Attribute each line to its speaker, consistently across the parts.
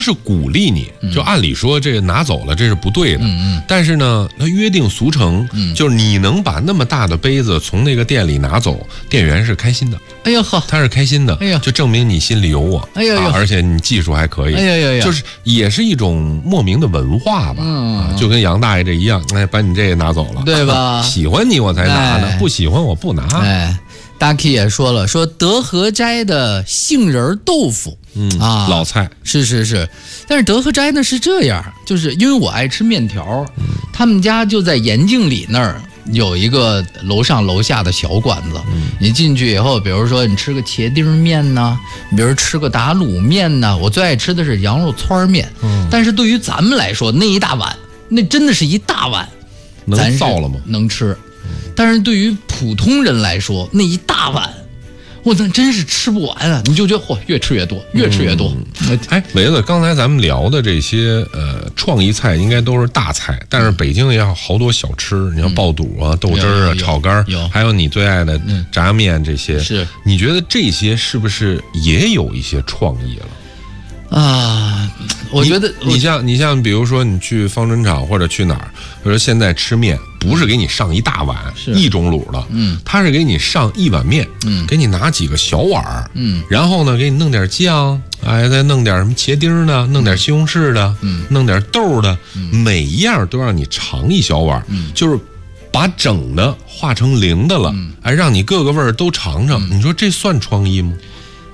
Speaker 1: 是鼓励你，就按理说这个拿走了这是不对的，但是呢，他约定俗成，就是你能把那么大的杯子从那个店里拿走，店员是开心的。
Speaker 2: 哎呦呵，
Speaker 1: 他是开心的，
Speaker 2: 哎呀，
Speaker 1: 就证明你心里有我，
Speaker 2: 哎呦，
Speaker 1: 而且你技术还可以，
Speaker 2: 哎呀，
Speaker 1: 就是也是一种莫名的文化吧，就跟杨大爷这一样，哎，把你这个拿走了，
Speaker 2: 对吧？
Speaker 1: 喜欢你我才拿呢，不喜欢我不拿。
Speaker 2: 哎。大 K 也说了，说德和斋的杏仁豆腐，
Speaker 1: 老菜
Speaker 2: 是，但是德和斋呢是这样，就是因为我爱吃面条，他们家就在延庆里那儿有一个楼上楼下的小馆子，你进去以后，比如说你吃个茄丁面呢，比如吃个打卤面呢，我最爱吃的是羊肉汆面，但是对于咱们来说，那一大碗，那真的是一大碗，
Speaker 1: 能造了吗？
Speaker 2: 能吃。但是对于普通人来说，那一大碗，我那真是吃不完啊！你就觉得嚯，越吃越多，越吃越多。
Speaker 1: 哎，伟子，刚才咱们聊的这些创意菜应该都是大菜，但是北京也有好多小吃，你像爆肚啊、豆汁儿啊、炒肝，还有你最爱的炸面这些，
Speaker 2: 是你
Speaker 1: 觉得这些是不是也有一些创意了？
Speaker 2: 我觉得
Speaker 1: 你像比如说你去方针厂或者去哪儿，比如说现在吃面不是给你上一大碗一种卤的，它是给你上一碗面，给你拿几个小碗，然后呢给你弄点酱，哎，再弄点什么茄丁的，弄点西红柿的，弄点豆的，每一样都让你尝一小碗，就是把整的化成零的了，哎，让你各个味儿都尝尝。你说这算创意吗？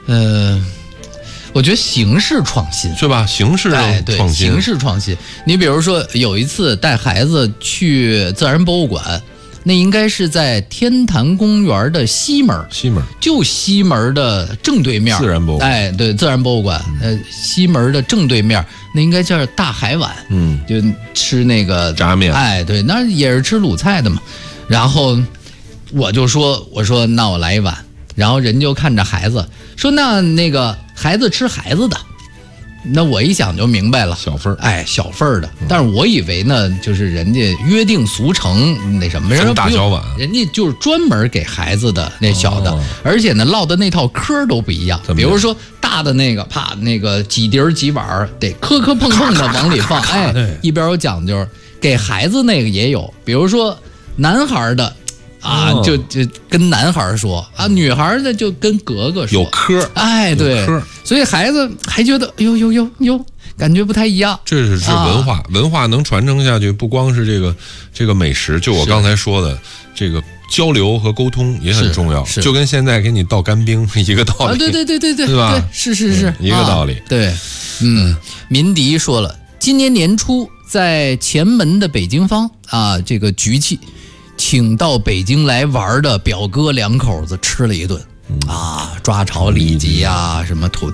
Speaker 2: 我觉得形式创新
Speaker 1: 是吧？形式创新，
Speaker 2: 形式创新。你比如说，有一次带孩子去自然博物馆，那应该是在天坛公园的西门，就西门的正对面。
Speaker 1: 自然博物馆，
Speaker 2: 哎，对，自然博物馆，西门的正对面，那应该叫大海碗，就吃那个
Speaker 1: 炸面，
Speaker 2: 哎，对，那也是吃鲁菜的嘛。然后我说那我来一碗，然后人就看着孩子说那个。孩子吃孩子的，那我一想就明白了，
Speaker 1: 小份儿，
Speaker 2: 哎，小份儿的。但是我以为呢，就是人家约定俗成那什么，人
Speaker 1: 大小碗，
Speaker 2: 人家就是专门给孩子的那小的，而且呢烙的那套嗑都不一样。比如说大的那个，啪那个几碟几碗得磕磕碰碰的往里放，哎，一边有讲究。给孩子那个也有，比如说男孩的。就跟男孩说啊，女孩的就跟格格说，
Speaker 1: 有嗑，
Speaker 2: 哎，对，所以孩子还觉得哟，感觉不太一样。
Speaker 1: 这是文化能传承下去，不光是这个美食，就我刚才说的这个交流和沟通也很重要，就跟现在给你倒干冰一个道理。
Speaker 2: 对
Speaker 1: 吧？
Speaker 2: 是
Speaker 1: 一个道理。
Speaker 2: 对，民迪说了，今年年初在前门的北京坊这个局气。请到北京来玩的表哥两口子吃了一顿抓炒里脊什么土豆